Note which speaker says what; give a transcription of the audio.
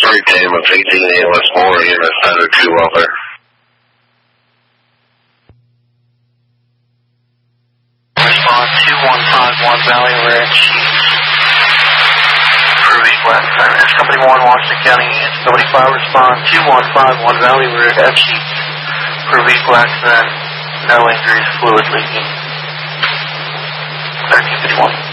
Speaker 1: Freight team of 18 ALS 4, EMS 902 welfare.
Speaker 2: Respond 2151 Valley Ridge. Approving West. It's Company 1, Washington County. It's Company 5, respond 2151 Valley Ridge. F sheets. Approved vehicle accident. No injuries, fluid leaking. 1351.